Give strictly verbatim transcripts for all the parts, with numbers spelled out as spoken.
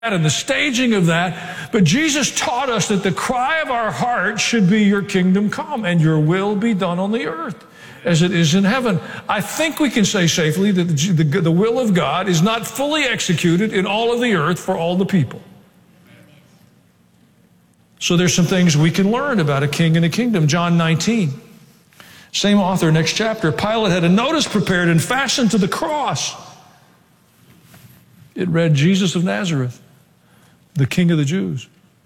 and the staging of that. But Jesus taught us that the cry of our heart should be, your kingdom come and your will be done on the earth as it is in heaven. I think we can say safely that the, the, the will of God is not fully executed in all of the earth for all the people. So there's some things we can learn about a king and a kingdom. John nineteen, same author, next chapter. Pilate had a notice prepared and fastened to the cross. It read, Jesus of Nazareth, the King of the Jews.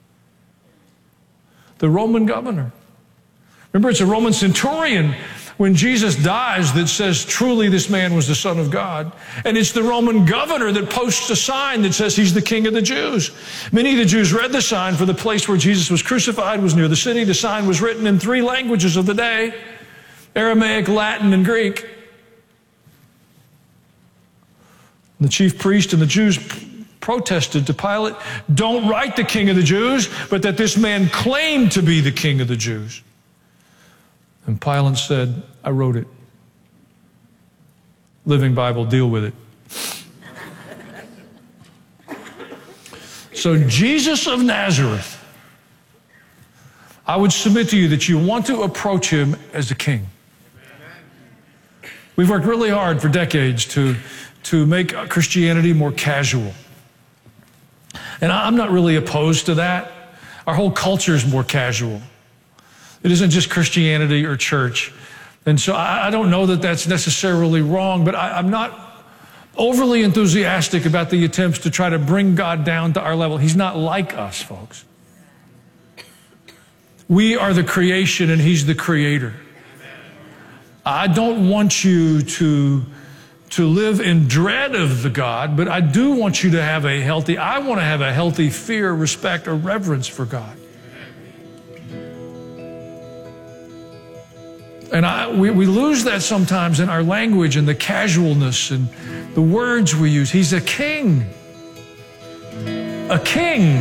The Roman governor. Remember, it's a Roman centurion when Jesus dies that says, truly this man was the Son of God. And it's the Roman governor that posts a sign that says he's the King of the Jews. Many of the Jews read the sign, for the place where Jesus was crucified was near the city. The sign was written in three languages of the day: Aramaic, Latin, and Greek. The chief priest and the Jews protested to Pilate, don't write the King of the Jews, but that this man claimed to be the King of the Jews. And Pilate said, I wrote it. Living Bible, deal with it. So Jesus of Nazareth, I would submit to you that you want to approach him as a king. We've worked really hard for decades to, to make Christianity more casual. And I'm not really opposed to that. Our whole culture is more casual. It isn't just Christianity or church. And so I, I don't know that that's necessarily wrong, but I, I'm not overly enthusiastic about the attempts to try to bring God down to our level. He's not like us, folks. We are the creation and he's the creator. I don't want you to, to live in dread of the God, but I do want you to have a healthy, I want to have a healthy fear, respect, or reverence for God. And I, we, we lose that sometimes in our language and the casualness and the words we use. He's a king. A king.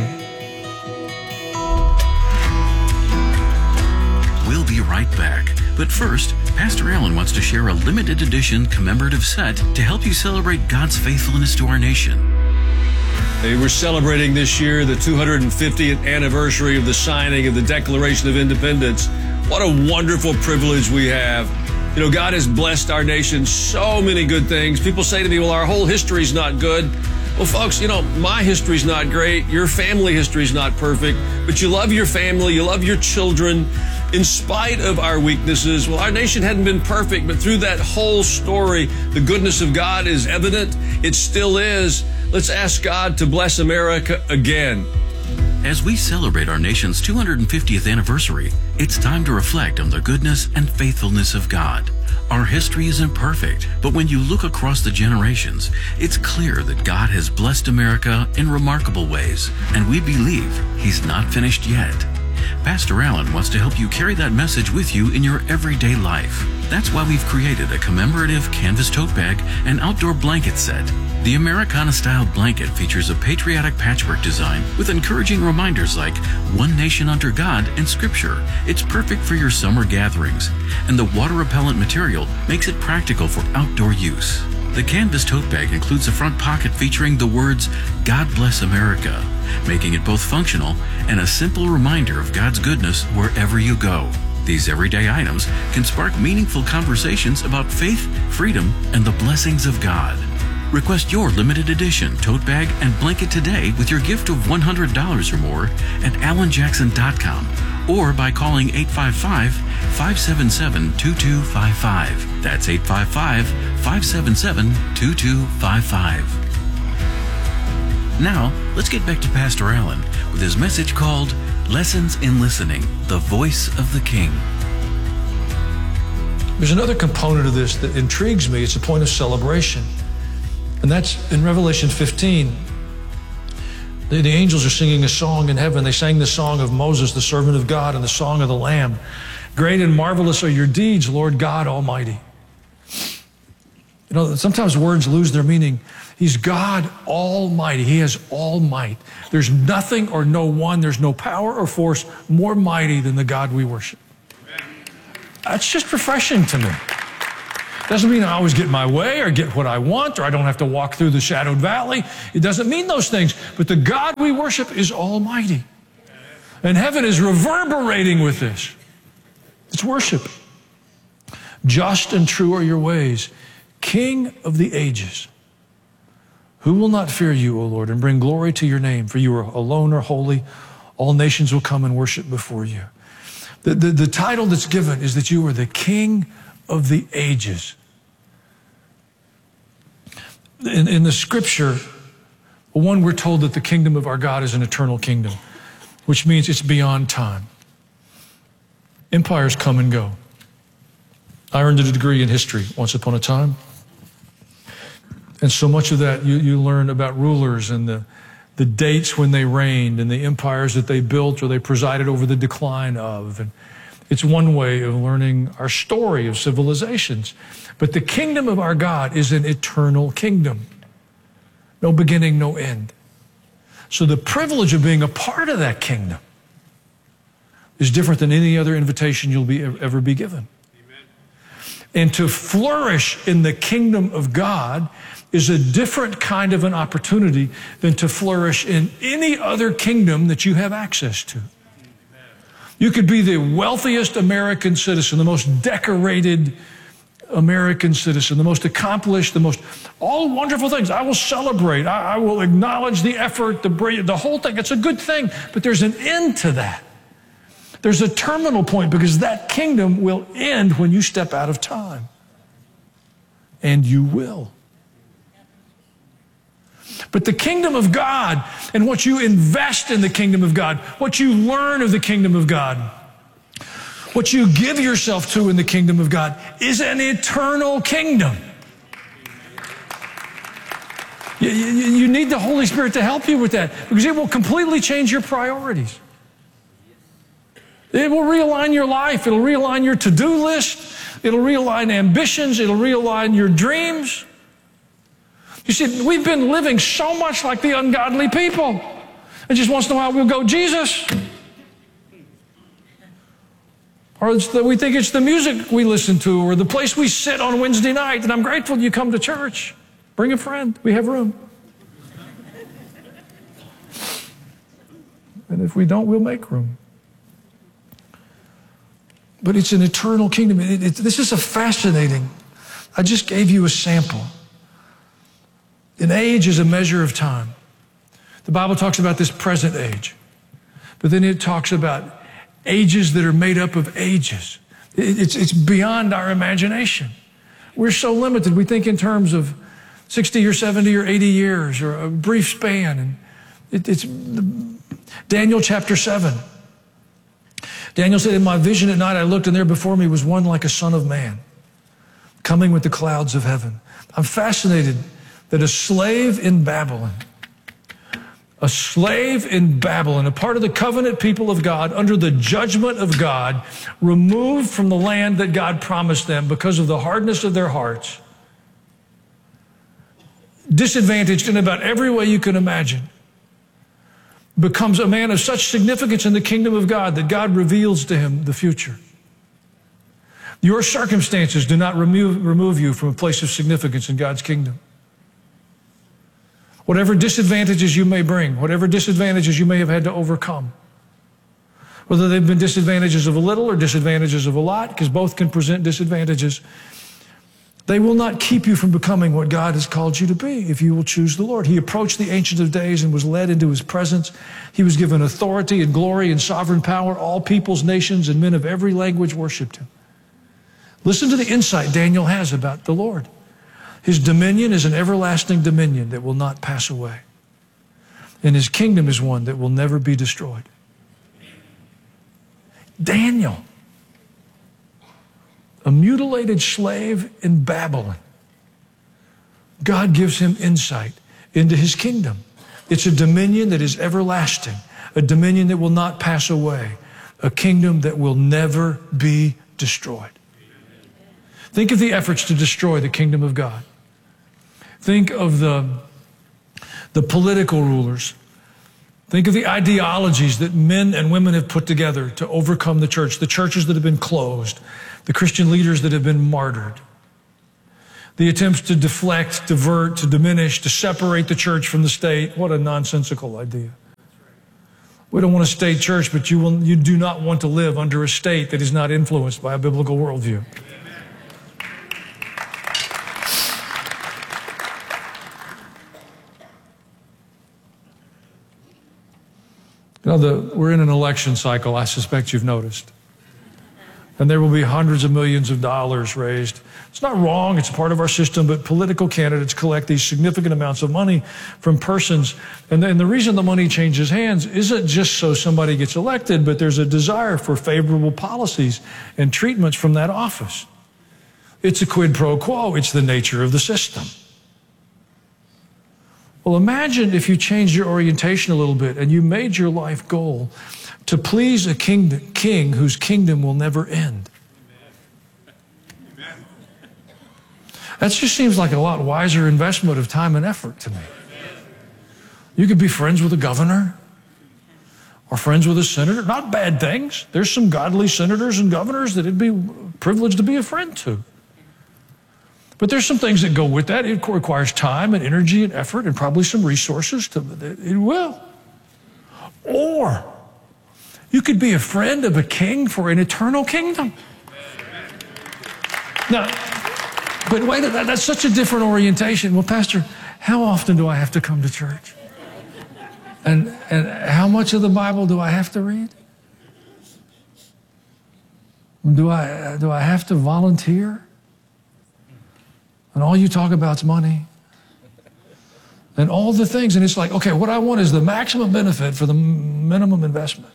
We'll be right back. But first, Pastor Allen wants to share a limited edition commemorative set to help you celebrate God's faithfulness to our nation. Hey, we're celebrating this year the two hundred fiftieth anniversary of the signing of the Declaration of Independence. What a wonderful privilege we have. You know, God has blessed our nation so many good things. People say to me, well, our whole history's not good. Well, folks, you know, my history's not great. Your family history's not perfect. But you love your family. You love your children. In spite of our weaknesses, well, our nation hadn't been perfect, but through that whole story, the goodness of God is evident. It still is. Let's ask God to bless America again. As we celebrate our nation's two hundred fiftieth anniversary, it's time to reflect on the goodness and faithfulness of God. Our history isn't perfect, but when you look across the generations, it's clear that God has blessed America in remarkable ways, and we believe He's not finished yet. Pastor Allen wants to help you carry that message with you in your everyday life. That's why we've created a commemorative canvas tote bag and outdoor blanket set. The Americana-style blanket features a patriotic patchwork design with encouraging reminders like one nation under God and Scripture. It's perfect for your summer gatherings, and the water-repellent material makes it practical for outdoor use. The canvas tote bag includes a front pocket featuring the words, God Bless America, making it both functional and a simple reminder of God's goodness wherever you go. These everyday items can spark meaningful conversations about faith, freedom, and the blessings of God. Request your limited edition tote bag and blanket today with your gift of one hundred dollars or more at allen jackson dot com or by calling eight five five, five seven seven, two two five five. That's eight five five, five seven seven, two two five five. Now, let's get back to Pastor Allen with his message called Lessons in Listening, the Voice of the King. There's another component of this that intrigues me. It's a point of celebration. And that's in Revelation fifteen. The, the angels are singing a song in heaven. They sang the song of Moses, the servant of God, and the song of the Lamb. Great and marvelous are your deeds, Lord God Almighty. You know, sometimes words lose their meaning. He's God Almighty. He has all might. There's nothing or no one, there's no power or force more mighty than the God we worship. That's just refreshing to me. Doesn't mean I always get my way or get what I want or I don't have to walk through the shadowed valley. It doesn't mean those things. But the God we worship is almighty. And heaven is reverberating with this. It's worship. Just and true are your ways, King of the ages. Who will not fear you, O Lord, and bring glory to your name? For you are alone are holy. All nations will come and worship before you. The, the, the title that's given is that you are the King of the ages. In, in the scripture, one, we're told that the kingdom of our God is an eternal kingdom, which means it's beyond time. Empires come and go. I earned a degree in history once upon a time. And so much of that you, you learn about rulers and the, the dates when they reigned and the empires that they built or they presided over the decline of. And it's one way of learning our story of civilizations. But the kingdom of our God is an eternal kingdom. No beginning, no end. So the privilege of being a part of that kingdom is different than any other invitation you'll be, ever be given. Amen. And to flourish in the kingdom of God is a different kind of an opportunity than to flourish in any other kingdom that you have access to. You could be the wealthiest American citizen, the most decorated American citizen, the most accomplished, the most, all wonderful things. I will celebrate. I, I will acknowledge the effort, the the whole thing. It's a good thing, but there's an end to that. There's a terminal point because that kingdom will end when you step out of time. And you will. But the kingdom of God and what you invest in the kingdom of God, what you learn of the kingdom of God, what you give yourself to in the kingdom of God is an eternal kingdom. You, you, you need the Holy Spirit to help you with that because it will completely change your priorities. It will realign your life. It'll realign your to-do list. It'll realign ambitions. It'll realign your dreams. You see, we've been living so much like the ungodly people. And just once in a while we'll go, Jesus. Or it's the, we think it's the music we listen to or the place we sit on Wednesday night. And I'm grateful you come to church. Bring a friend. We have room. And if we don't, we'll make room. But it's an eternal kingdom. It, it, this is a fascinating. I just gave you a sample. An age is a measure of time. The Bible talks about this present age. But then it talks about ages that are made up of ages. It, it's, it's beyond our imagination. We're so limited. We think in terms of sixty or seventy or eighty years or a brief span. And it, it's Daniel chapter seven. Daniel said, in my vision at night I looked and there before me was one like a son of man coming with the clouds of heaven. I'm fascinated that a slave in Babylon, a slave in Babylon, a part of the covenant people of God, under the judgment of God, removed from the land that God promised them because of the hardness of their hearts, disadvantaged in about every way you can imagine, becomes a man of such significance in the kingdom of God that God reveals to him the future. Your circumstances do not remove, remove you from a place of significance in God's kingdom. Whatever disadvantages you may bring, whatever disadvantages you may have had to overcome, whether they've been disadvantages of a little or disadvantages of a lot, because both can present disadvantages, they will not keep you from becoming what God has called you to be if you will choose the Lord. He approached the Ancient of Days and was led into his presence. He was given authority and glory and sovereign power. All peoples, nations, and men of every language worshiped him. Listen to the insight Daniel has about the Lord. His dominion is an everlasting dominion that will not pass away. And his kingdom is one that will never be destroyed. Daniel, a mutilated slave in Babylon, God gives him insight into his kingdom. It's a dominion that is everlasting, a dominion that will not pass away, a kingdom that will never be destroyed. Think of the efforts to destroy the kingdom of God. Think of the, the political rulers. Think of the ideologies that men and women have put together to overcome the church, the churches that have been closed, the Christian leaders that have been martyred. The attempts to deflect, divert, to diminish, to separate the church from the state. What a nonsensical idea. We don't want a state church, but you, will, you do not want to live under a state that is not influenced by a biblical worldview. You know, the, we're in an election cycle, I suspect you've noticed. And there will be hundreds of millions of dollars raised. It's not wrong, it's a part of our system, but political candidates collect these significant amounts of money from persons. And the, and the reason the money changes hands isn't just so somebody gets elected, but there's a desire for favorable policies and treatments from that office. It's a quid pro quo, it's the nature of the system. Well, imagine if you changed your orientation a little bit and you made your life goal to please a king, king whose kingdom will never end. Amen. That just seems like a lot wiser investment of time and effort to me. You could be friends with a governor or friends with a senator. Not bad things. There's some godly senators and governors that it'd be a privilege to be a friend to. But there's some things that go with that. It requires time and energy and effort and probably some resources. To, it will. Or you could be a friend of a king for an eternal kingdom. Now, but wait, that, that's such a different orientation. Well, Pastor, how often do I have to come to church? And, and how much of the Bible do I have to read? Do I, do I have to volunteer? And all you talk about is money. And all the things. And it's like, okay, what I want is the maximum benefit for the minimum investment.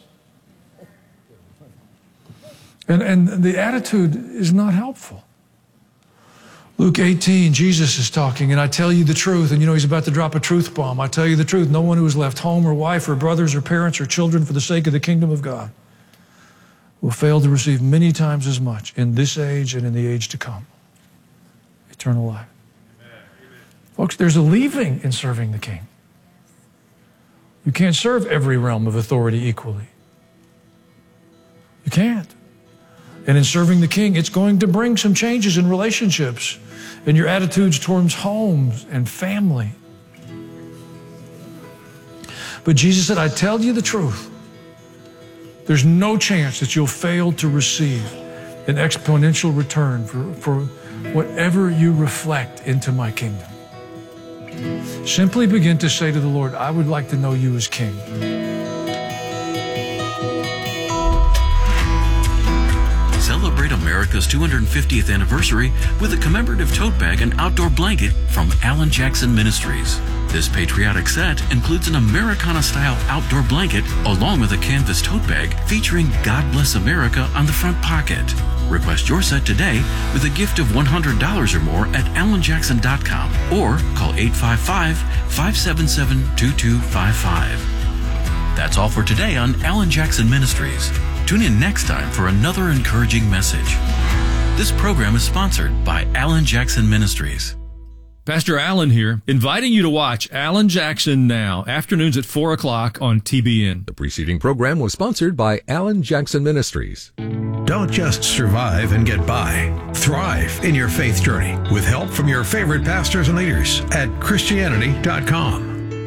And, and the attitude is not helpful. Luke eighteen, Jesus is talking, and I tell you the truth. And you know, he's about to drop a truth bomb. I tell you the truth. No one who has left home or wife or brothers or parents or children for the sake of the kingdom of God will fail to receive many times as much in this age and in the age to come. Eternal life. Amen. Folks, there's a leaving in serving the king. You can't serve every realm of authority equally. You can't. And in serving the king, it's going to bring some changes in relationships and your attitudes towards homes and family. But Jesus said, I tell you the truth. There's no chance that you'll fail to receive an exponential return for, for whatever you reflect into my kingdom. Simply begin to say to the Lord, I would like to know you as king. Celebrate America's two hundred fiftieth anniversary with a commemorative tote bag and outdoor blanket from Alan Jackson Ministries. This patriotic set includes an Americana-style outdoor blanket along with a canvas tote bag featuring God Bless America on the front pocket. Request your set today with a gift of one hundred dollars or more at alan jackson dot com or call eight five five, five seven seven, two two five five. That's all for today on Alan Jackson Ministries. Tune in next time for another encouraging message. This program is sponsored by Alan Jackson Ministries. Pastor Alan here, inviting you to watch Alan Jackson Now, afternoons at four o'clock on T B N. The preceding program was sponsored by Alan Jackson Ministries. Don't just survive and get by. Thrive in your faith journey with help from your favorite pastors and leaders at Christianity dot com.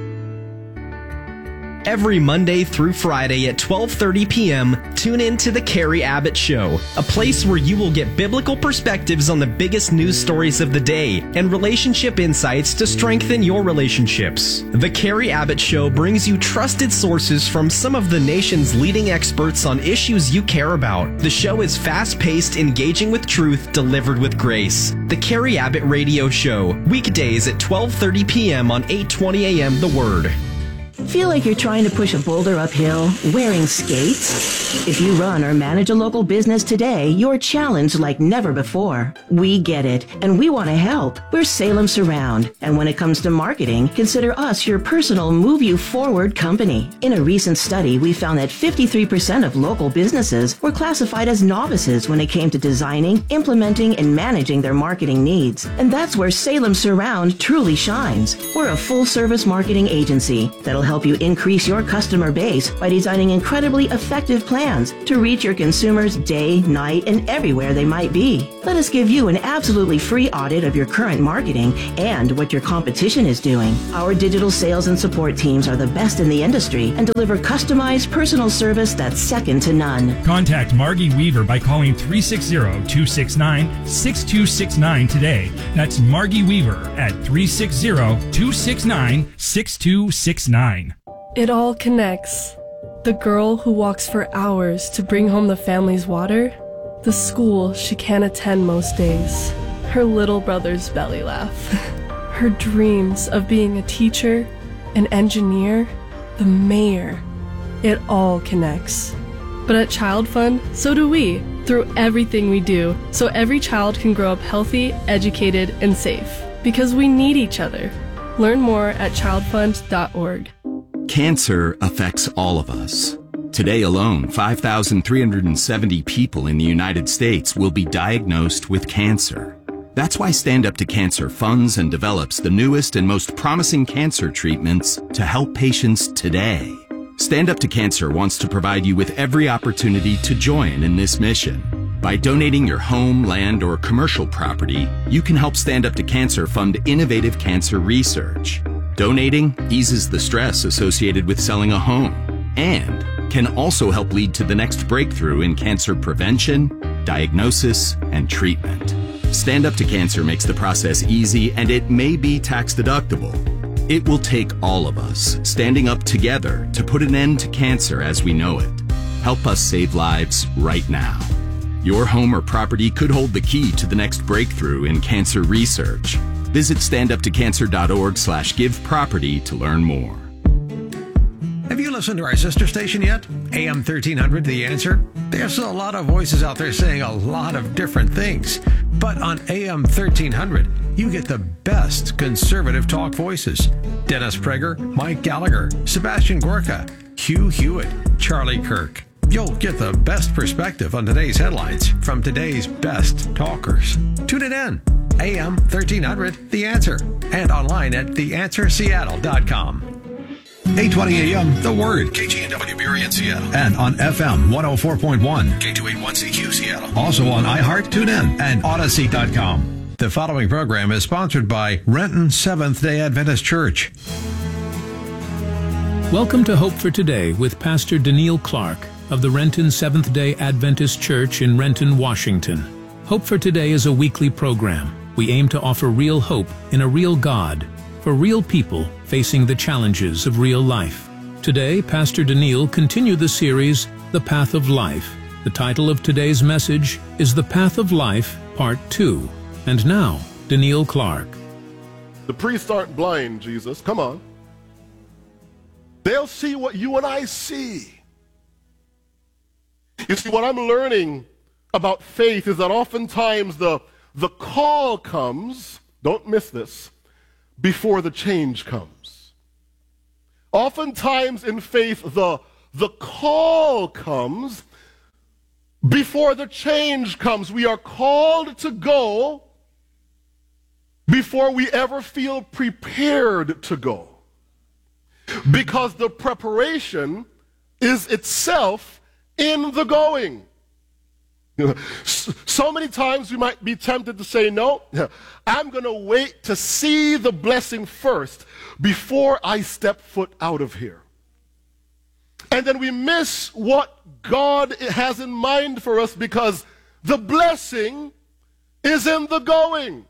Every Monday through Friday at twelve thirty p.m., tune in to The Carrie Abbott Show, a place where you will get biblical perspectives on the biggest news stories of the day and relationship insights to strengthen your relationships. The Carrie Abbott Show brings you trusted sources from some of the nation's leading experts on issues you care about. The show is fast-paced, engaging with truth, delivered with grace. The Carrie Abbott Radio Show, weekdays at twelve thirty p.m. on eight twenty a.m. The Word. Feel like you're trying to push a boulder uphill wearing skates? If you run or manage a local business today, you're challenged like never before. We get it, and we want to help. We're Salem Surround, and when it comes to marketing, consider us your personal Move You Forward company. In a recent study, we found that fifty-three percent of local businesses were classified as novices when it came to designing, implementing, and managing their marketing needs. And that's where Salem Surround truly shines. We're a full-service marketing agency that'll help help you increase your customer base by designing incredibly effective plans to reach your consumers day, night, and everywhere they might be. Let us give you an absolutely free audit of your current marketing and what your competition is doing. Our digital sales and support teams are the best in the industry and deliver customized personal service that's second to none. Contact Margie Weaver by calling three six zero, two six nine, six two six nine today. That's Margie Weaver at three six zero, two six nine, six two six nine. It all connects. The girl who walks for hours to bring home the family's water, the school she can't attend most days, her little brother's belly laugh, her dreams of being a teacher, an engineer, the mayor. It all connects. But at Child Fund, so do we, through everything we do, so every child can grow up healthy, educated, and safe. Because we need each other. Learn more at child fund dot org. Cancer affects all of us. Today alone, five thousand three hundred seventy people in the United States will be diagnosed with cancer. That's why Stand Up to Cancer funds and develops the newest and most promising cancer treatments to help patients today. Stand Up to Cancer wants to provide you with every opportunity to join in this mission. By donating your home, land, or commercial property, you can help Stand Up to Cancer fund innovative cancer research. Donating eases the stress associated with selling a home and can also help lead to the next breakthrough in cancer prevention, diagnosis, and treatment. Stand Up to Cancer makes the process easy, and it may be tax deductible. It will take all of us standing up together to put an end to cancer as we know it. Help us save lives right now. Your home or property could hold the key to the next breakthrough in cancer research. Visit stand up to cancer dot org slash give property to learn more. Have you listened to our sister station yet? A M thirteen hundred, The Answer? There's a lot of voices out there saying a lot of different things. But on A M thirteen hundred, you get the best conservative talk voices. Dennis Prager, Mike Gallagher, Sebastian Gorka, Hugh Hewitt, Charlie Kirk. You'll get the best perspective on today's headlines from today's best talkers. Tune it in. A M thirteen hundred, The Answer. And online at the answer seattle dot com. eight twenty A M, The Word, K G N W Berry in Seattle. And on F M one oh four point one, K two eighty-one C Q Seattle. Also on iHeart, TuneIn, and Odyssey dot com. The following program is sponsored by Renton Seventh-day Adventist Church. Welcome to Hope for Today with Pastor Daniil Clark of the Renton Seventh-day Adventist Church in Renton, Washington. Hope for Today is a weekly program. We aim to offer real hope in a real God for real people facing the challenges of real life. Today, Pastor Daniil continued the series, The Path of Life. The title of today's message is The Path of Life, Part two. And now, Daniil Clark. The priests aren't blind, Jesus. Come on. They'll see what you and I see. You see, what I'm learning about faith is that oftentimes the, the call comes, don't miss this, before the change comes. Oftentimes in faith, the, the call comes before the change comes. We are called to go before we ever feel prepared to go. Because the preparation is itself in the going. So many times we might be tempted to say, no, I'm going to wait to see the blessing first before I step foot out of here. And then we miss what God has in mind for us because the blessing is in the going.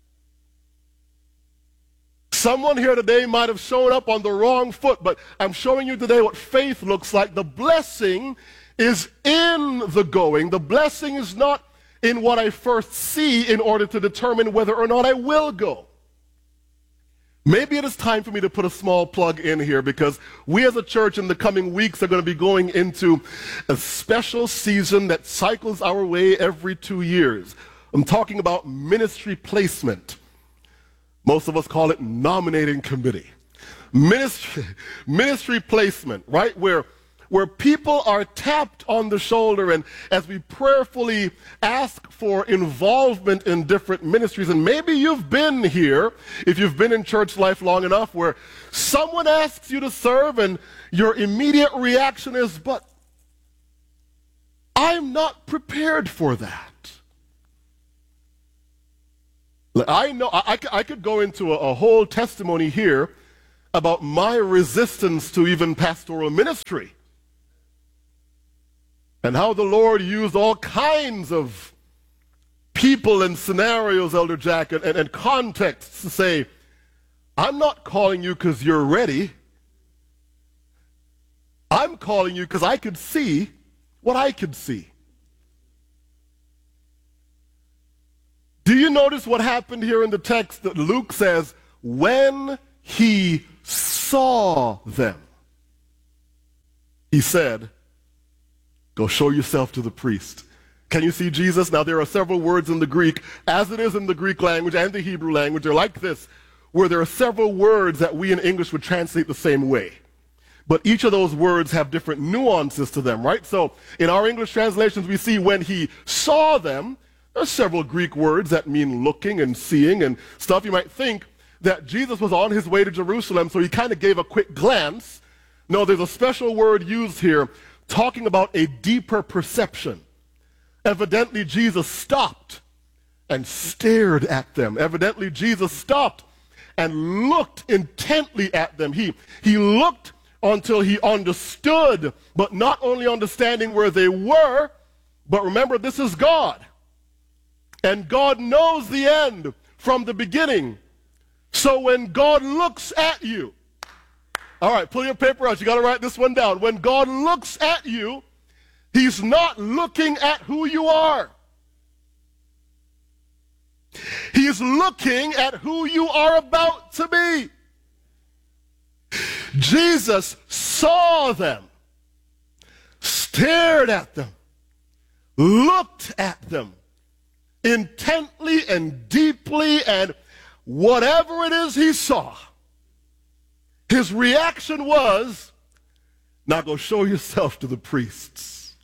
Someone here today might have shown up on the wrong foot, but I'm showing you today what faith looks like. The blessing is in the going. The blessing is not in what I first see in order to determine whether or not I will go. Maybe it is time for me to put a small plug in here because we as a church in the coming weeks are going to be going into a special season that cycles our way every two years. I'm talking about ministry placement. Most of us call it nominating committee. Ministry, ministry placement, right? Where where people are tapped on the shoulder, and as we prayerfully ask for involvement in different ministries, and maybe you've been here, if you've been in church life long enough, where someone asks you to serve and your immediate reaction is, but I'm not prepared for that. I know I, I could go into a, a whole testimony here about my resistance to even pastoral ministry and how the Lord used all kinds of people and scenarios, Elder Jack, and, and, and contexts to say, I'm not calling you because you're ready. I'm calling you because I could see what I could see. Do you notice what happened here in the text that Luke says, when he saw them, he said, go show yourself to the priest. Can you see Jesus? Now there are several words in the Greek, as it is in the Greek language and the Hebrew language. They're like this, where there are several words that we in English would translate the same way. But each of those words have different nuances to them, right? So in our English translations, we see when he saw them. There are several Greek words that mean looking and seeing and stuff. You might think that Jesus was on his way to Jerusalem, so he kind of gave a quick glance. No, there's a special word used here talking about a deeper perception. Evidently, Jesus stopped and stared at them. Evidently, Jesus stopped and looked intently at them. He, he looked until he understood, but not only understanding where they were, but remember, this is God. And God knows the end from the beginning. So when God looks at you, all right, pull your paper out. You got to write this one down. When God looks at you, he's not looking at who you are. He's looking at who you are about to be. Jesus saw them, stared at them, looked at them intently and deeply, and whatever it is he saw, his reaction was, now go show yourself to the priests.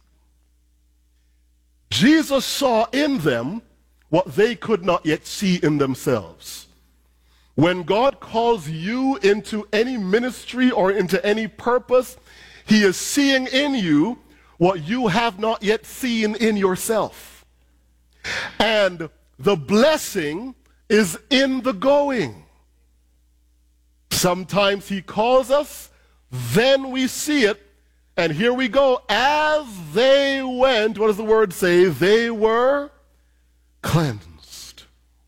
Jesus saw in them what they could not yet see in themselves. When God calls you into any ministry or into any purpose, he is seeing in you what you have not yet seen in yourself. And the blessing is in the going. Sometimes he calls us, then we see it, and here we go. As they went, what does the word say? They were cleansed.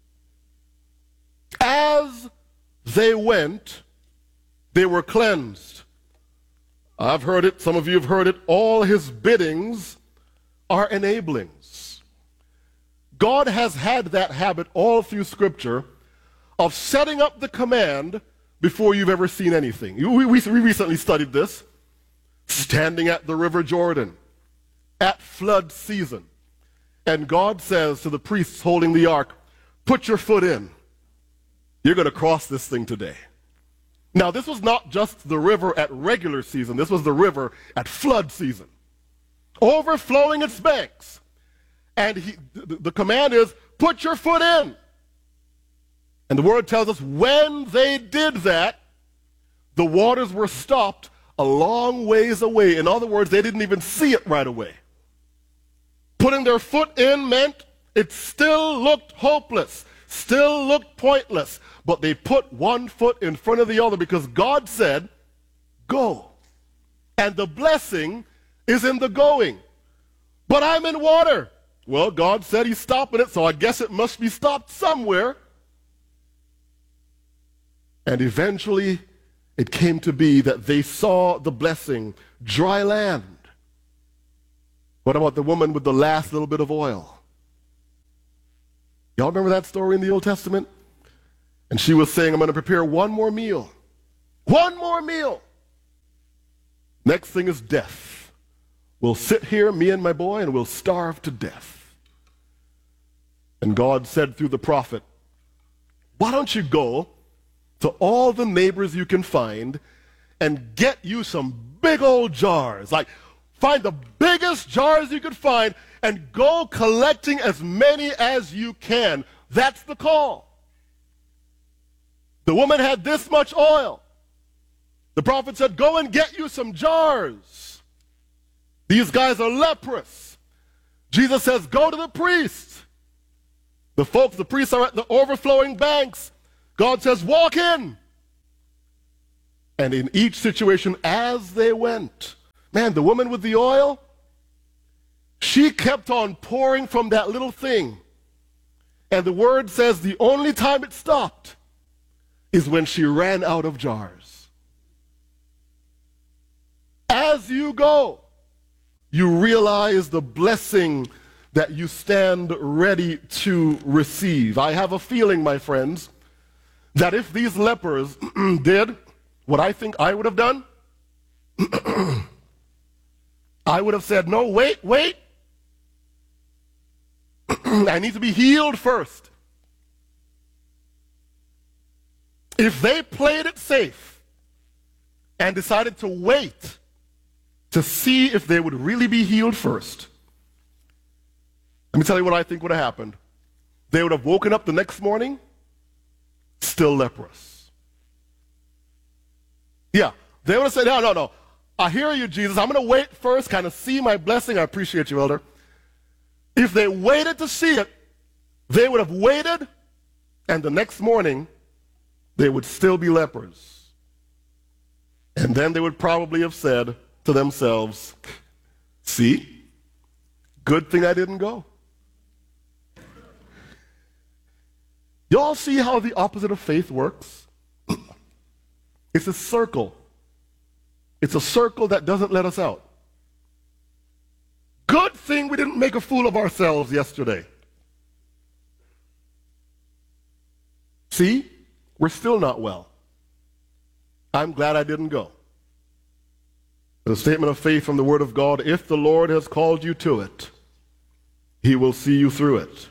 As they went, they were cleansed. I've heard it, some of you have heard it, all his biddings are enablings. God has had that habit all through Scripture of setting up the command before you've ever seen anything. We, we, we recently studied this, standing at the River Jordan at flood season. And God says to the priests holding the ark, put your foot in. You're going to cross this thing today. Now, this was not just the river at regular season. This was the river at flood season, overflowing its banks. And he, the, the command is, put your foot in. And the word tells us when they did that, the waters were stopped a long ways away. In other words, they didn't even see it right away. Putting their foot in meant it still looked hopeless, still looked pointless, but they put one foot in front of the other because God said, go. And the blessing is in the going. But I'm in water. Well, God said he's stopping it, so I guess it must be stopped somewhere. And eventually, it came to be that they saw the blessing, dry land. What about the woman with the last little bit of oil? Y'all remember that story in the Old Testament? And she was saying, I'm going to prepare one more meal. One more meal. Next thing is death. We'll sit here, me and my boy, and we'll starve to death. And God said through the prophet, why don't you go to all the neighbors you can find and get you some big old jars. Like, find the biggest jars you could find and go collecting as many as you can. That's the call. The woman had this much oil. The prophet said, go and get you some jars. These guys are leprous. Jesus says, go to the priest. The folks, the priests are at the overflowing banks. God says, walk in. And in each situation, as they went, man, the woman with the oil, she kept on pouring from that little thing. And the word says the only time it stopped is when she ran out of jars. As you go, you realize the blessing that you stand ready to receive. I have a feeling, my friends, that if these lepers did what I think I would have done, I would have said, no, wait, wait. I need to be healed first. If they played it safe and decided to wait to see if they would really be healed first, let me tell you what I think would have happened. They would have woken up the next morning still leprous. Yeah, they would have said, no, no, no. I hear you, Jesus. I'm going to wait first, kind of see my blessing. I appreciate you, Elder. If they waited to see it, they would have waited, and the next morning, they would still be lepers. And then they would probably have said to themselves, see, good thing I didn't go. Y'all see how the opposite of faith works? It's a circle. It's a circle that doesn't let us out. Good thing we didn't make a fool of ourselves yesterday. See, we're still not well. I'm glad I didn't go. The statement of faith from the Word of God, if the Lord has called you to it, He will see you through it.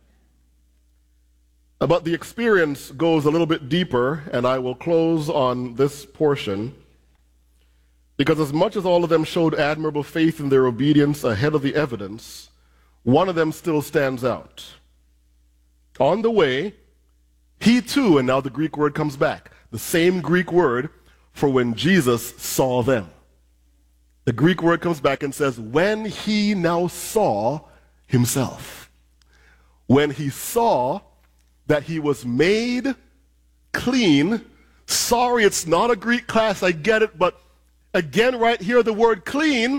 But the experience goes a little bit deeper, and I will close on this portion. Because as much as all of them showed admirable faith in their obedience ahead of the evidence, one of them still stands out. On the way, he too, and now the Greek word comes back, the same Greek word for when Jesus saw them. The Greek word comes back and says, when he now saw himself. When he saw that he was made clean. Sorry, it's not a Greek class, I get it, but again, right here, the word clean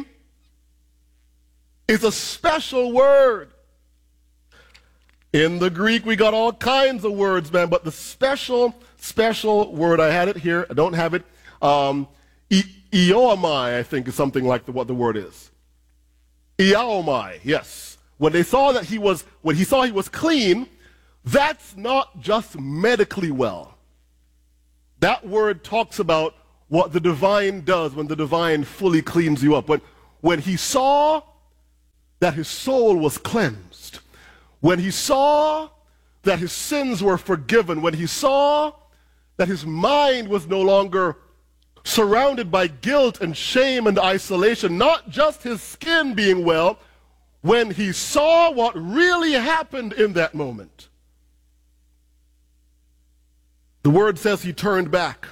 is a special word. In the Greek, we got all kinds of words, man, but the special, special word, I had it here, I don't have it, um, Iaomai, I think, is something like the, what the word is. Iaomai, yes. When they saw that he was, when he saw he was clean, that's not just medically well. That word talks about what the divine does when the divine fully cleans you up. When, when he saw that his soul was cleansed, when he saw that his sins were forgiven, when he saw that his mind was no longer surrounded by guilt and shame and isolation, not just his skin being well, when he saw what really happened in that moment, the word says he turned back.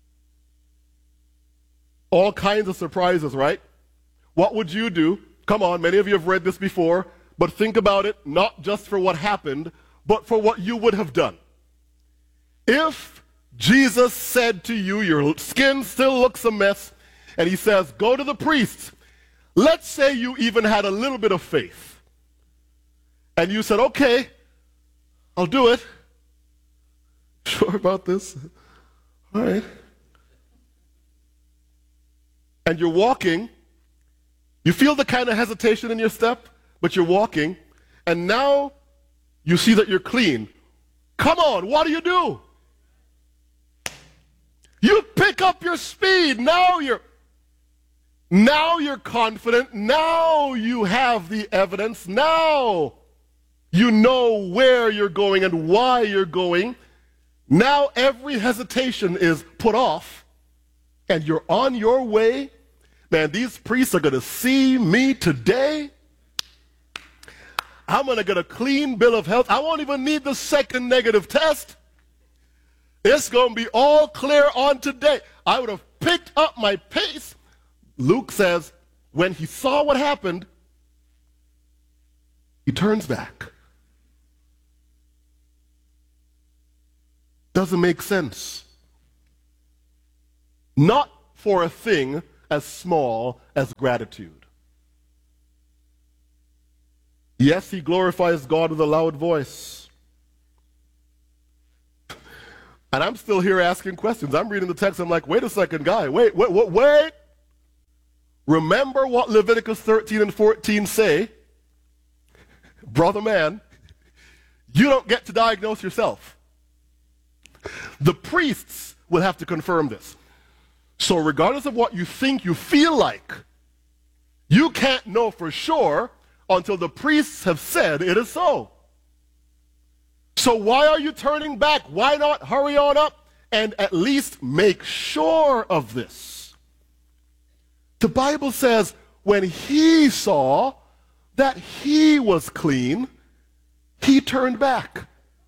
All kinds of surprises, right? What would you do? Come on, many of you have read this before, but think about it not just for what happened, but for what you would have done. If Jesus said to you, your skin still looks a mess, and he says, go to the priest. Let's say you even had a little bit of faith. And you said, okay, I'll do it. Sure about this? All right. And you're walking. You feel the kind of hesitation in your step, but you're walking. And now you see that you're clean. Come on, what do you do? You pick up your speed. Now you're, now you're confident. Now you have the evidence. Now you know where you're going and why you're going. Now every hesitation is put off, and you're on your way, man, these priests are going to see me today. I'm going to get a clean bill of health. I won't even need the second negative test. It's going to be all clear on today. I would have picked up my pace. Luke says, when he saw what happened, he turns back. Doesn't make sense. Not for a thing as small as gratitude. Yes, he glorifies God with a loud voice. And I'm still here asking questions. I'm reading the text. I'm like, wait a second, guy. Wait, wait, wait, wait. Remember what Leviticus thirteen and fourteen say. Brother man, you don't get to diagnose yourself. The priests will have to confirm this. So regardless of what you think you feel like, you can't know for sure until the priests have said it is so. So why are you turning back? Why not hurry on up and at least make sure of this? The Bible says when he saw that he was clean, he turned back.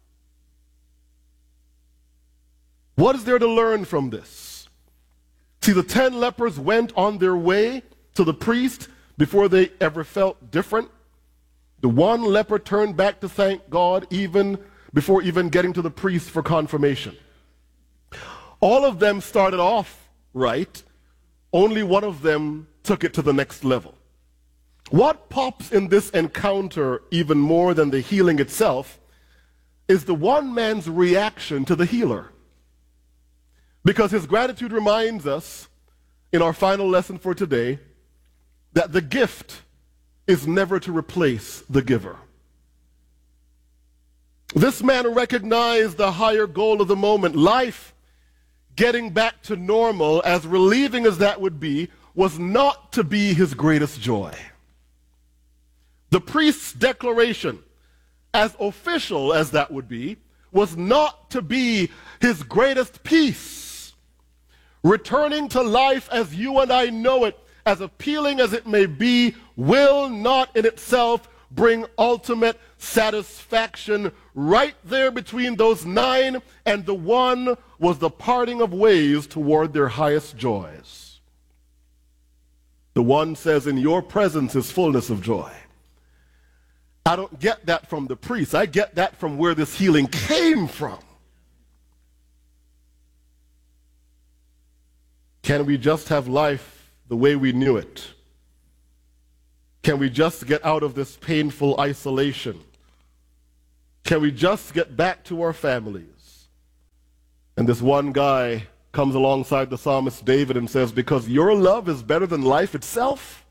What is there to learn from this? See, the ten lepers went on their way to the priest before they ever felt different. The one leper turned back to thank God even before even getting to the priest for confirmation. All of them started off right. Only one of them took it to the next level. What pops in this encounter even more than the healing itself is the one man's reaction to the healer. Because his gratitude reminds us, in our final lesson for today, that the gift is never to replace the giver. This man recognized the higher goal of the moment. Life getting back to normal, as relieving as that would be, was not to be his greatest joy. The priest's declaration, as official as that would be, was not to be his greatest peace. Returning to life as you and I know it, as appealing as it may be, will not in itself bring ultimate satisfaction. Right there between those nine and the one was the parting of ways toward their highest joys. The one says, in your presence is fullness of joy. I don't get that from the priest. I get that from where this healing came from. Can we just have life the way we knew it? Can we just get out of this painful isolation? Can we just get back to our families? And this one guy comes alongside the psalmist David and says, because your love is better than life itself,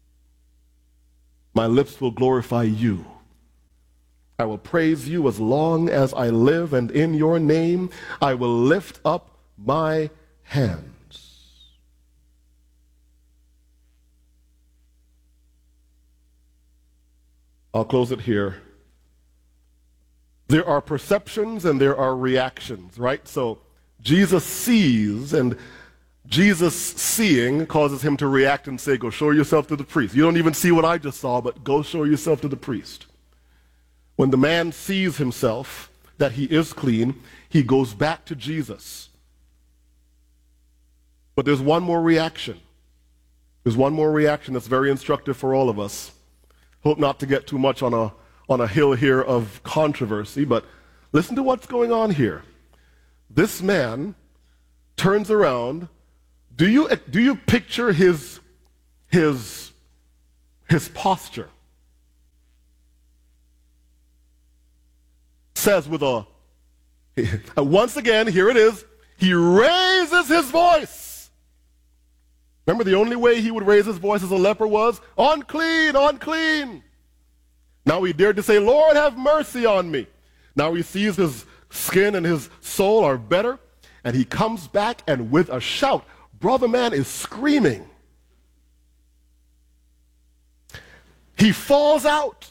my lips will glorify you. I will praise you as long as I live, and in your name I will lift up my hands. I'll close it here. There are perceptions and there are reactions, right? So Jesus sees, and Jesus seeing causes him to react and say, go show yourself to the priest. You don't even see what I just saw, but go show yourself to the priest. When the man sees himself, that he is clean, he goes back to Jesus. But there's one more reaction. There's one more reaction that's very instructive for all of us. Hope not to get too much on a, on a hill here of controversy, but listen to what's going on here. This man turns around. Do you, do you picture his, his, his posture? Says with a, once again, here it is, he raises his voice. Remember, the only way he would raise his voice as a leper was, unclean, unclean. Now he dared to say, Lord, have mercy on me. Now he sees his skin and his soul are better, and he comes back, and with a shout, brother man is screaming. He falls out.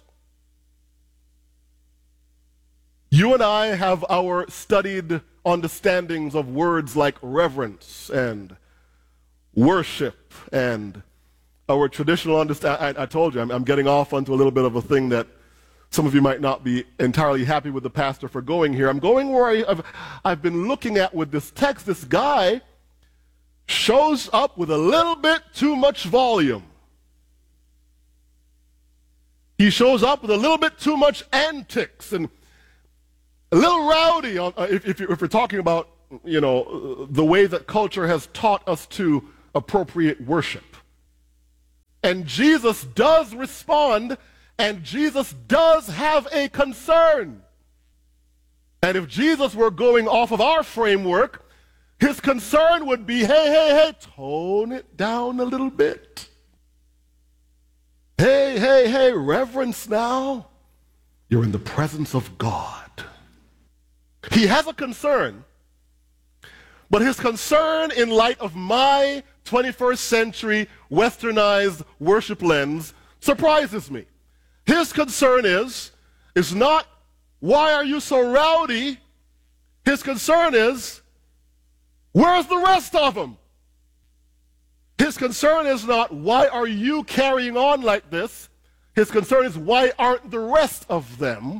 You and I have our studied understandings of words like reverence and worship and our traditional understanding. I, I told you, I'm, I'm getting off onto a little bit of a thing that some of you might not be entirely happy with the pastor for going here. I'm going where I, I've, I've been looking at with this text. This guy shows up with a little bit too much volume. He shows up with a little bit too much antics and a little rowdy on, uh, if, if, if we're talking about, you know, the way that culture has taught us to appropriate worship. And Jesus does respond, and Jesus does have a concern. And if Jesus were going off of our framework, his concern would be, hey, hey, hey, tone it down a little bit. Hey, hey, hey, reverence now. You're in the presence of God. He has a concern, but his concern in light of my twenty-first century westernized worship lens surprises me. His concern is, is not, why are you so rowdy? His concern is, where's the rest of them? His concern is not, why are you carrying on like this? His concern is, why aren't the rest of them?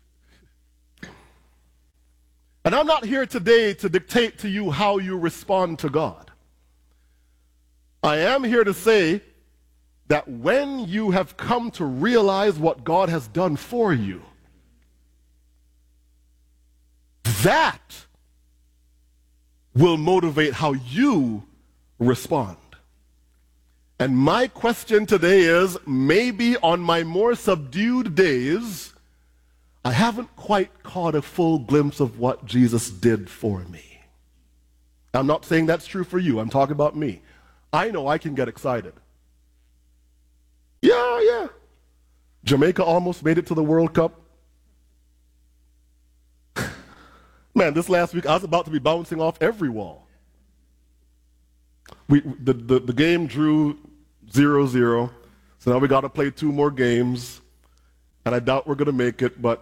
And I'm not here today to dictate to you how you respond to God. I am here to say that when you have come to realize what God has done for you, that will motivate how you respond. And my question today is, maybe on my more subdued days, I haven't quite caught a full glimpse of what Jesus did for me. I'm not saying that's true for you. I'm talking about me. I know I can get excited. Yeah, yeah. Jamaica almost made it to the World Cup. Man, this last week I was about to be bouncing off every wall. We, the, the, the game drew zero zero, so now we got to play two more games, and I doubt we're going to make it, but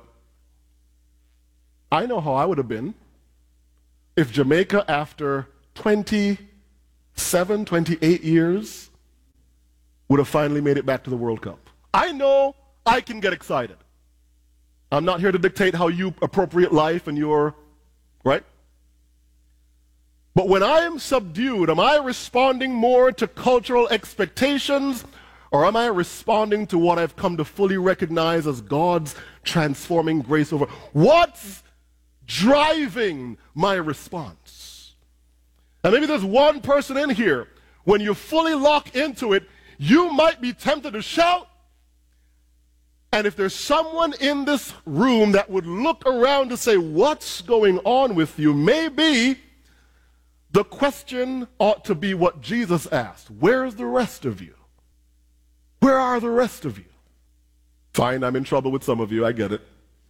I know how I would have been if Jamaica, after twenty-seven, twenty-eight years, would have finally made it back to the World Cup. I know I can get excited. I'm not here to dictate how you appropriate life and your, right? But when I am subdued, am I responding more to cultural expectations, or am I responding to what I've come to fully recognize as God's transforming grace over? What's driving my response? And maybe there's one person in here, when you fully lock into it, you might be tempted to shout. And if there's someone in this room that would look around to say, what's going on with you? Maybe the question ought to be what Jesus asked. Where's the rest of you? Where are the rest of you? Fine, I'm in trouble with some of you. I get it.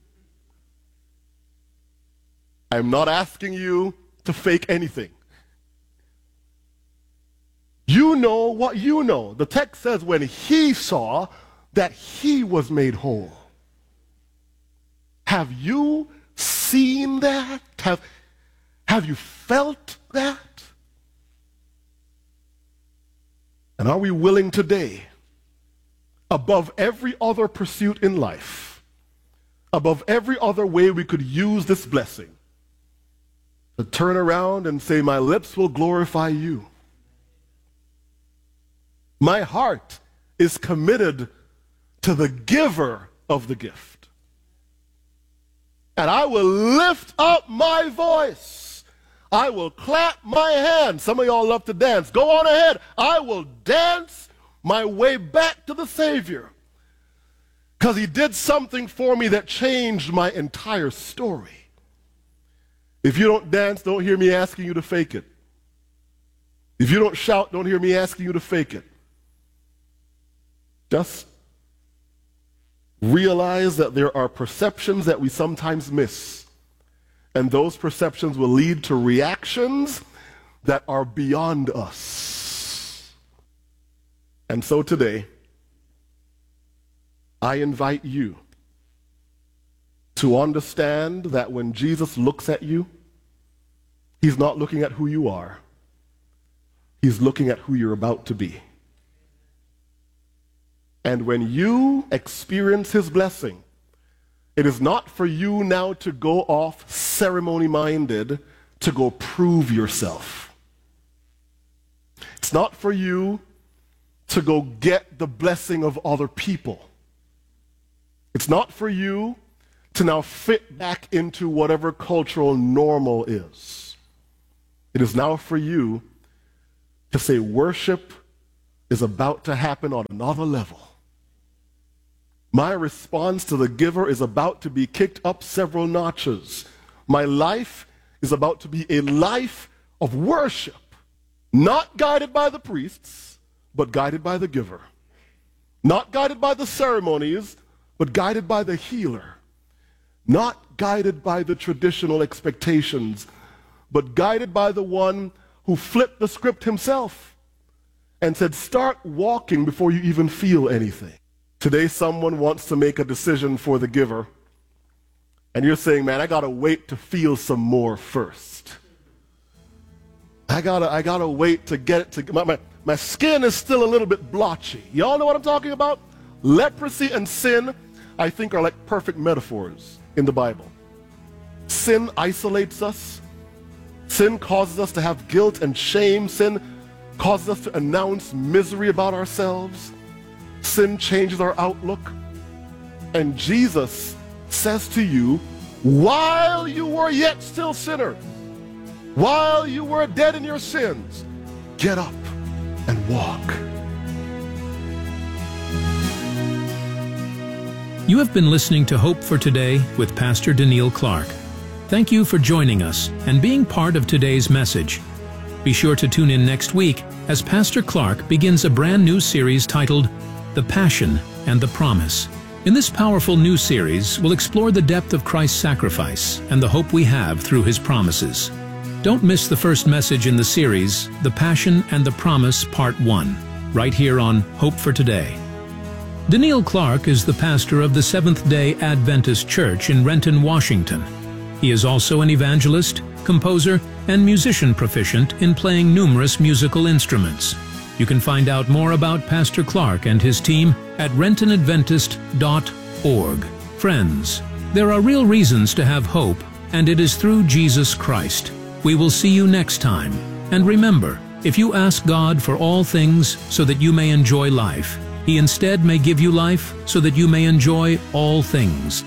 I'm not asking you to fake anything. You know what you know. The text says when he saw that he was made whole. Have you seen that? Have, have you felt that? And are we willing today, above every other pursuit in life, above every other way we could use this blessing, to turn around and say, my lips will glorify you. My heart is committed to the giver of the gift. And I will lift up my voice. I will clap my hands. Some of y'all love to dance. Go on ahead. I will dance my way back to the Savior, because he did something for me that changed my entire story. If you don't dance, don't hear me asking you to fake it. If you don't shout, don't hear me asking you to fake it. Just realize that there are perceptions that we sometimes miss, and those perceptions will lead to reactions that are beyond us. And so today, I invite you to understand that when Jesus looks at you, he's not looking at who you are, He's looking at who you're about to be. And when you experience his blessing, it is not for you now to go off ceremony-minded to go prove yourself. It's not for you to go get the blessing of other people. It's not for you to now fit back into whatever cultural normal is. It is now for you to say worship is about to happen on another level. My response to the giver is about to be kicked up several notches. My life is about to be a life of worship, not guided by the priests, but guided by the giver. Not guided by the ceremonies, but guided by the healer. Not guided by the traditional expectations, but guided by the one who flipped the script himself and said, start walking before you even feel anything. Today, someone wants to make a decision for the giver, and you're saying, man, I gotta wait to feel some more first. I gotta, I gotta wait to get it to, my, my, my skin is still a little bit blotchy. Y'all know what I'm talking about? Leprosy and sin, I think, are like perfect metaphors in the Bible. Sin isolates us. Sin causes us to have guilt and shame. Sin causes us to announce misery about ourselves. Sin changes our outlook. And Jesus says to you, while you were yet still sinners, while you were dead in your sins, get up and walk. You have been listening to Hope for Today with Pastor Daniel Clark. Thank you for joining us and being part of today's message. Be sure to tune in next week as Pastor Clark begins a brand new series titled The Passion and the Promise. In this powerful new series, we'll explore the depth of Christ's sacrifice and the hope we have through his promises. Don't miss the first message in the series, The Passion and the Promise Part one, right here on Hope for Today. Daniel Clark is the pastor of the Seventh-day Adventist Church in Renton, Washington. He is also an evangelist, composer, and musician proficient in playing numerous musical instruments. You can find out more about Pastor Clark and his team at renton adventist dot org. Friends, there are real reasons to have hope, and it is through Jesus Christ. We will see you next time. And remember, if you ask God for all things so that you may enjoy life, He instead may give you life so that you may enjoy all things.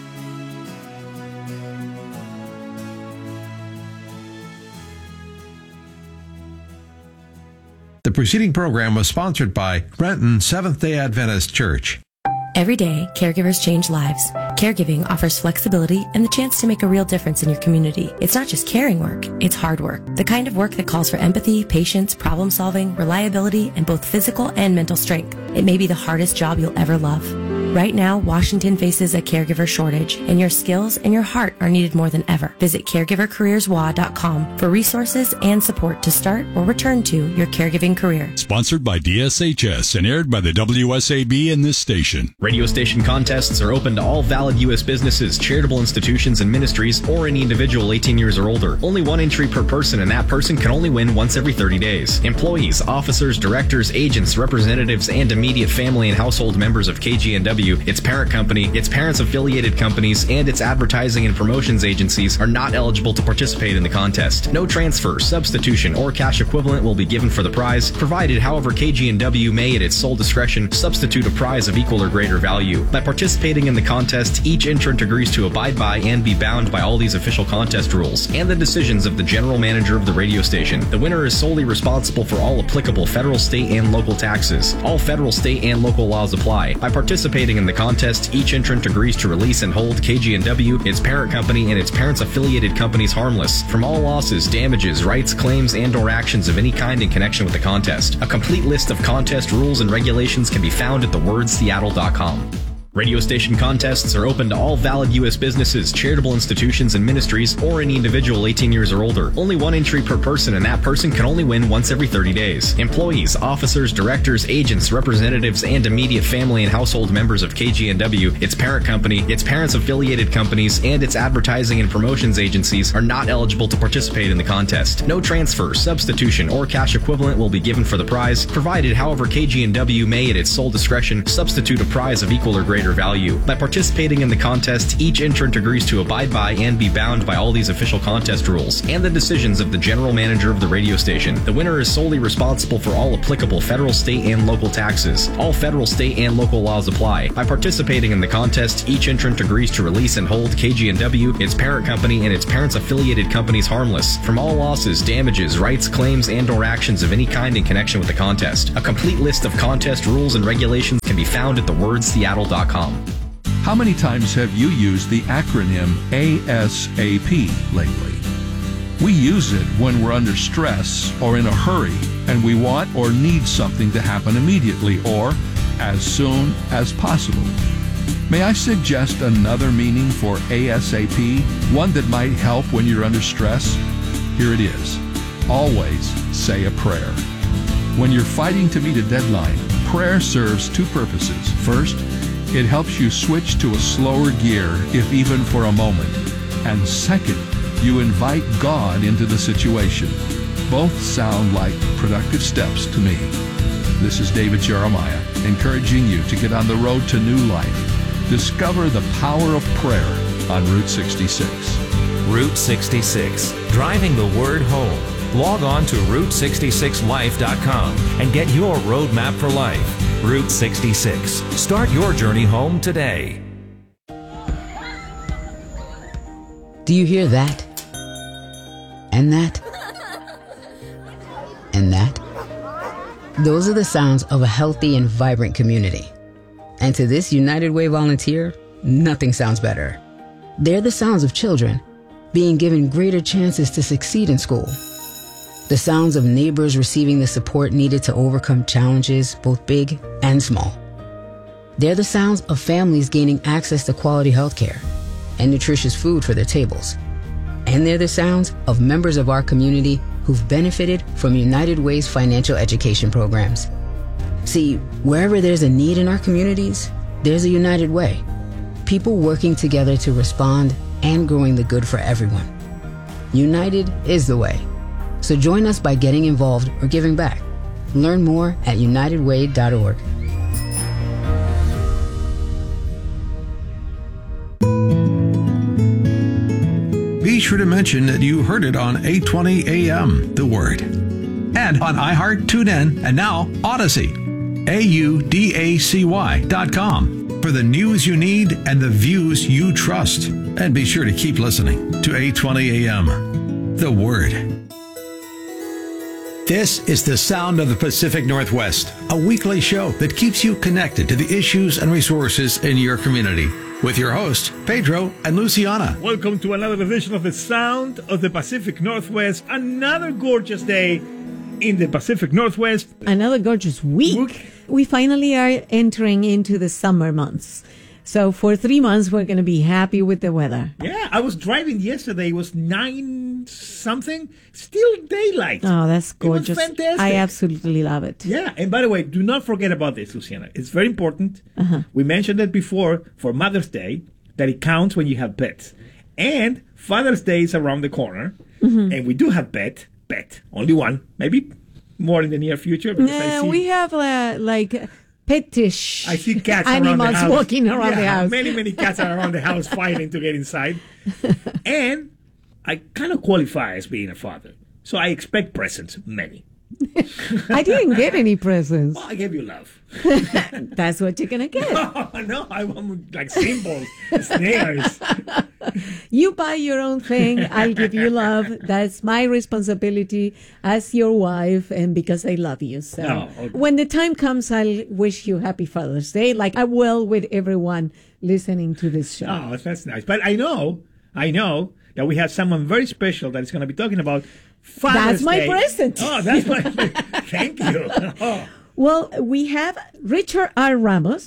The preceding program was sponsored by Renton Seventh-day Adventist Church. Every day, caregivers change lives. Caregiving offers flexibility and the chance to make a real difference in your community. It's not just caring work, it's hard work. The kind of work that calls for empathy, patience, problem solving, reliability, and both physical and mental strength. It may be the hardest job you'll ever love. Right now, Washington faces a caregiver shortage, and your skills and your heart are needed more than ever. Visit caregiver careers w a dot com for resources and support to start or return to your caregiving career. Sponsored by D S H S and aired by the W S A B and this station. Radio station contests are open to all valid U S businesses, charitable institutions, and ministries, or any individual eighteen years or older. Only one entry per person, and that person can only win once every thirty days. Employees, officers, directors, agents, representatives, and immediate family and household members of K G N W, its parent company, its parents' affiliated companies, and its advertising and promotions agencies are not eligible to participate in the contest. No transfer, substitution, or cash equivalent will be given for the prize, provided, however, K G N W may, at its sole discretion, substitute a prize of equal or greater value. By participating in the contest, each entrant agrees to abide by and be bound by all these official contest rules and the decisions of the general manager of the radio station. The winner is solely responsible for all applicable federal, state, and local taxes. All federal, state, and local laws apply. By participating in the contest, each entrant agrees to release and hold K G N W, its parent company, and its parents' affiliated companies harmless from all losses, damages, rights, claims, and or actions of any kind in connection with the contest. A complete list of contest rules and regulations can be found at the word seattle dot com. Radio station contests are open to all valid U S businesses, charitable institutions, and ministries, or any individual eighteen years or older. Only one entry per person, and that person can only win once every thirty days. Employees, officers, directors, agents, representatives, and immediate family and household members of K G N W, its parent company, its parents' affiliated companies, and its advertising and promotions agencies are not eligible to participate in the contest. No transfer, substitution, or cash equivalent will be given for the prize, provided, however, K G N W may, at its sole discretion, substitute a prize of equal or greater value. By participating in the contest, each entrant agrees to abide by and be bound by all these official contest rules and the decisions of the general manager of the radio station. The winner is solely responsible for all applicable federal, state, and local taxes. All federal, state, and local laws apply. By participating in the contest, each entrant agrees to release and hold K G N W, its parent company, and its parents' affiliated companies harmless from all losses, damages, rights, claims, and or actions of any kind in connection with the contest. A complete list of contest rules and regulations can be found at the word seattle dot com. How many times have you used the acronym A S A P lately? We use it when we're under stress or in a hurry and we want or need something to happen immediately or as soon as possible. May I suggest another meaning for A S A P, one that might help when you're under stress? Here it is. Always say a prayer. When you're fighting to meet a deadline, prayer serves two purposes. First, it helps you switch to a slower gear, if even for a moment. And second, you invite God into the situation. Both sound like productive steps to me. This is David Jeremiah, encouraging you to get on the road to new life. Discover the power of prayer on Route sixty-six. Route sixty-six, driving the word home. Log on to route sixty-six life dot com and get your roadmap for life. Route sixty-six. Start your journey home today. Do you hear that? And that? And that? Those are the sounds of a healthy and vibrant community. And to this United Way volunteer, nothing sounds better. They're the sounds of children being given greater chances to succeed in school. The sounds of neighbors receiving the support needed to overcome challenges, both big and small. They're the sounds of families gaining access to quality health care and nutritious food for their tables. And they're the sounds of members of our community who've benefited from United Way's financial education programs. See, wherever there's a need in our communities, there's a United Way. People working together to respond and growing the good for everyone. United is the way. So join us by getting involved or giving back. Learn more at united way dot org. Be sure to mention that you heard it on eight twenty A M, The Word. And on iHeart, TuneIn, and now Odyssey. A U D A C Y dot com for the news you need and the views you trust. And be sure to keep listening to eight twenty A M, The Word. This is the Sound of the Pacific Northwest, a weekly show that keeps you connected to the issues and resources in your community. With your hosts, Pedro and Luciana. Welcome to another edition of the Sound of the Pacific Northwest. Another gorgeous day in the Pacific Northwest. Another gorgeous week. We finally are entering into the summer months. So for three months, we're going to be happy with the weather. Yeah, I was driving yesterday. It was nine something. Still daylight. Oh, that's gorgeous. It was fantastic. I absolutely love it. Yeah, and by the way, do not forget about this, Luciana. It's very important. Uh-huh. We mentioned it before for Mother's Day, that it counts when you have pets. And Father's Day is around the corner. Mm-hmm. And we do have pet, pet, only one, maybe more in the near future. Yeah, we have uh, like... Petish. I see cats animals around the house. walking around yeah, the house. Many, many cats are around the house fighting to get inside. And I kind of qualify as being a father. So I expect presents, many. I didn't get any presents. Well, I gave you love. That's what you're going to get. No, no, I want like symbols, snares. You buy your own thing. I'll give you love. That's my responsibility as your wife and because I love you. So no, okay. When the time comes, I'll wish you happy Father's Day like I will with everyone listening to this show. Oh, that's nice. But I know, I know that we have someone very special that is going to be talking about Father's That's my Day. present. Oh, that's my Thank you. Oh. Well, we have Richard R. Ramos.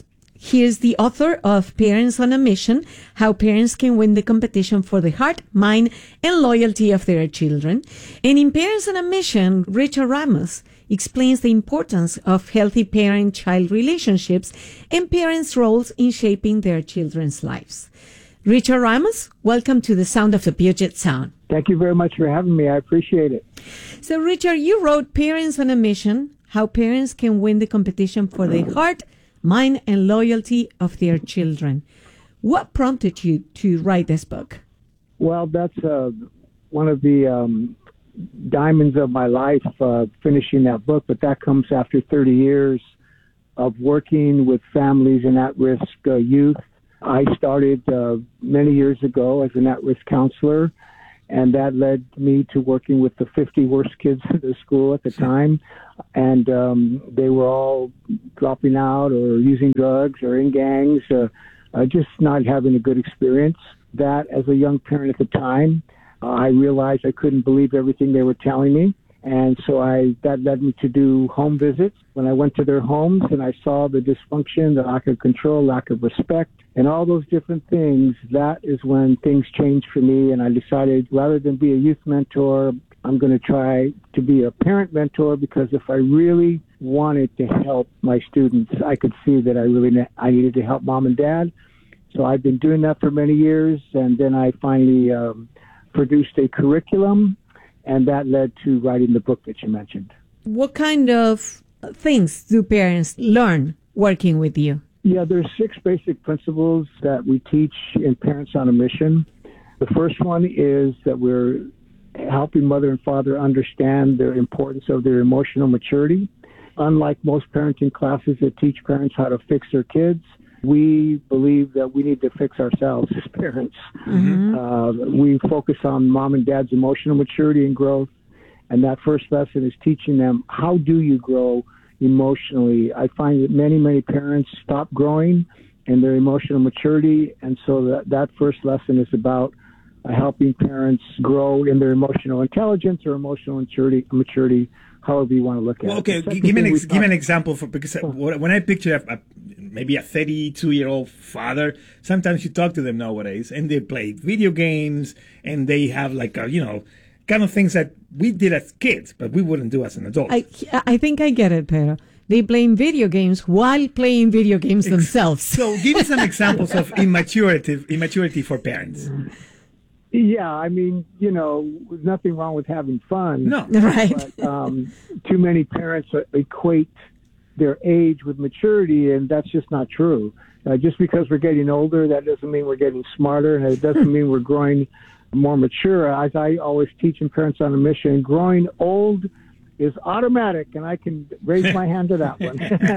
He is the author of Parents on a Mission, How Parents Can Win the Competition for the Heart, Mind, and Loyalty of Their Children. And in Parents on a Mission, Richard Ramos explains the importance of healthy parent-child relationships and parents' roles in shaping their children's lives. Richard Ramos, welcome to the Sound of the Puget Sound. Thank you very much for having me. I appreciate it. So, Richard, you wrote Parents on a Mission, How Parents Can Win the Competition for the Heart, Mind, and Loyalty of Their Children. What prompted you to write this book? Well, that's uh, one of the um, diamonds of my life, uh, finishing that book, but that comes after thirty years of working with families and at-risk uh, youth. I started uh, many years ago as an at-risk counselor, and that led me to working with the fifty worst kids in the school at the time. And um, they were all dropping out or using drugs or in gangs, uh, uh, just not having a good experience. That, as a young parent at the time, uh, I realized I couldn't believe everything they were telling me. And so I that led me to do home visits. When I went to their homes and I saw the dysfunction, the lack of control, lack of respect, and all those different things, that is when things changed for me. And I decided, rather than be a youth mentor, I'm going to try to be a parent mentor, because if I really wanted to help my students, I could see that I really ne- I needed to help mom and dad. So I've been doing that for many years, and then I finally um, produced a curriculum, and that led to writing the book that you mentioned. What kind of things do parents learn working with you? Yeah, there's six basic principles that we teach in Parents on a Mission. The first one is that we're helping mother and father understand the importance of their emotional maturity. Unlike most parenting classes that teach parents how to fix their kids, we believe that we need to fix ourselves as parents. Mm-hmm. Uh, we focus on mom and dad's emotional maturity and growth, and that first lesson is teaching them, how do you grow emotionally? I find that many, many parents stop growing in their emotional maturity, and so that, that first lesson is about uh, helping parents grow in their emotional intelligence or emotional maturity, maturity however you want to look at well, it. Okay, give me an ex- give me an example for because when I picture a, a, maybe a thirty-two year old father, sometimes you talk to them nowadays, and they play video games, and they have like a, you know, kind of things that we did as kids, but we wouldn't do as an adult. I I think I get it, Pedro. They play video games while playing video games themselves. So give me some examples of immaturity immaturity for parents. Yeah, I mean, you know, there's nothing wrong with having fun. No. Right. But um, too many parents equate their age with maturity, and that's just not true. Uh, just because we're getting older, that doesn't mean we're getting smarter, and it doesn't mean we're growing more mature. As I always teach in Parents on a Mission, growing old is automatic, and I can raise my hand to that one.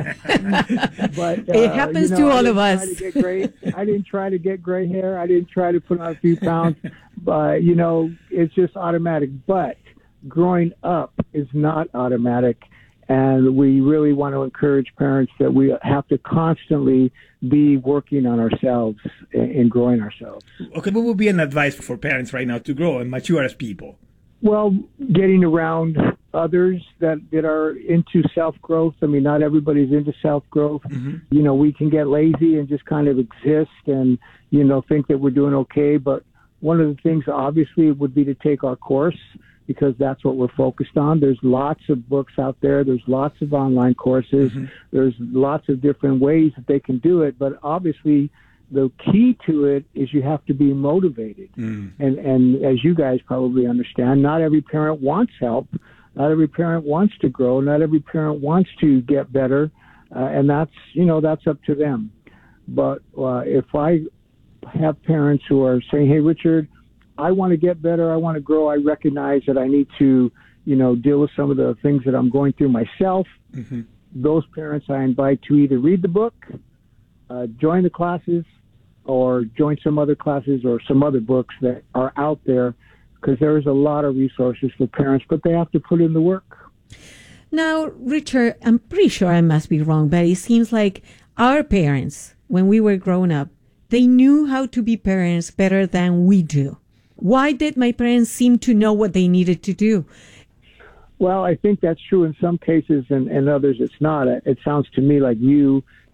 But uh, it happens you know, to all I of us. To get gray, I didn't try to get gray hair. I didn't try to put on a few pounds. But, you know, it's just automatic. But growing up is not automatic. And we really want to encourage parents that we have to constantly be working on ourselves and growing ourselves. Okay, what would be an advice for parents right now to grow and mature as people? Well, getting around others that, that are into self-growth. I mean, not everybody's into self-growth. Mm-hmm. You know, we can get lazy and just kind of exist and, you know, think that we're doing okay. But one of the things, obviously, would be to take our course, because that's what we're focused on. There's lots of books out there. There's lots of online courses. Mm-hmm. There's lots of different ways that they can do it. But obviously, the key to it is you have to be motivated. Mm. And, and as you guys probably understand, not every parent wants help. Not every parent wants to grow. Not every parent wants to get better. Uh, and that's, you know, that's up to them. But uh, if I have parents who are saying, hey, Richard, I want to get better, I want to grow, I recognize that I need to, you know, deal with some of the things that I'm going through myself, mm-hmm. those parents I invite to either read the book, uh, join the classes, or join some other classes or some other books that are out there, because there is a lot of resources for parents, but they have to put in the work. Now, Richard, I'm pretty sure I must be wrong, but it seems like our parents, when we were growing up, they knew how to be parents better than we do. Why did my parents seem to know what they needed to do? Well, I think that's true in some cases, and, and others it's not. It sounds to me like you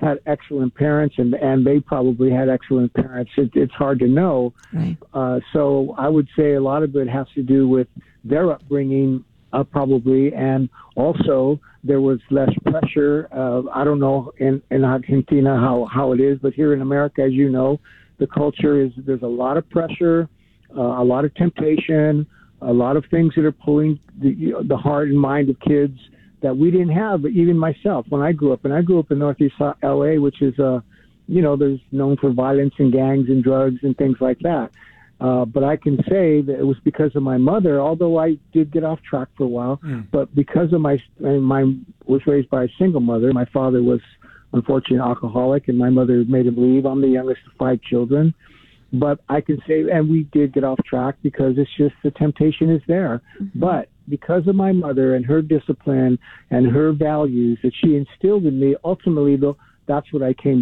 had excellent parents, and, and they probably had excellent parents. It, it's hard to know. Right. Uh, so I would say a lot of it has to do with their upbringing, uh, probably, and also there was less pressure. Uh, I don't know in, in Argentina how, how it is, but here in America, as you know, the culture is there's a lot of pressure, uh, a lot of temptation, a lot of things that are pulling the, you know, the heart and mind of kids that we didn't have, even myself, when I grew up. And I grew up in Northeast L A, which is, uh, you know, there's known for violence and gangs and drugs and things like that. Uh, but I can say that it was because of my mother, although I did get off track for a while, mm. but because of my, my was raised by a single mother. My father was unfortunately an alcoholic, and my mother made him leave. I'm the youngest of five children. But I can say, and we did get off track because it's just the temptation is there. Mm-hmm. But because of my mother and her discipline and her values that she instilled in me, ultimately, though, that's what I came